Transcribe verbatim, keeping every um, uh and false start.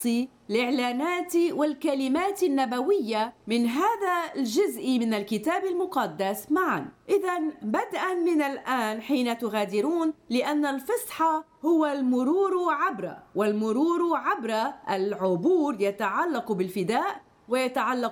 الإعلانات والكلمات النبوية من هذا الجزء من الكتاب المقدس معا. إذن بدءا من الآن حين تغادرون، لأن الفصح هو المرور عبر، والمرور عبر العبور يتعلق بالفداء ويتعلق